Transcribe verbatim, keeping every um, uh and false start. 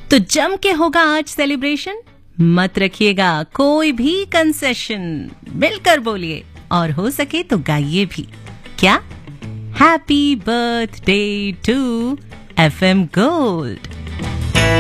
तो जम के होगा आज सेलिब्रेशन, मत रखिएगा कोई भी कंसेशन, मिलकर बोलिए और हो सके तो गाइए भी। क्या? Happy birthday to F M gold.